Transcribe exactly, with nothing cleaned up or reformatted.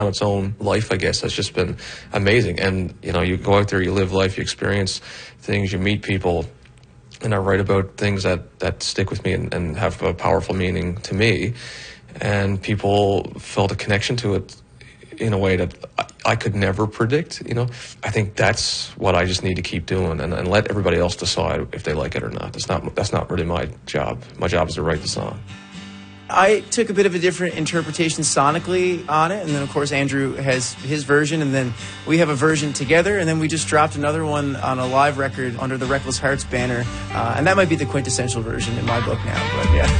on its own life, I guess, has just been amazing. And, you know, you go out there, you live life, you experience things, you meet people, and I write about things that, that stick with me and, and have a powerful meaning to me. And people felt a connection to it in a way that I, I could never predict, you know. I think that's what I just need to keep doing and, and let everybody else decide if they like it or not. That's not, that's not really my job. My job is to write the song. I took a bit of a different interpretation sonically on it, and then, of course, Andrew has his version, and then we have a version together, and then we just dropped another one on a live record under the Reckless Hearts banner, uh, and that might be the quintessential version in my book now, but yeah.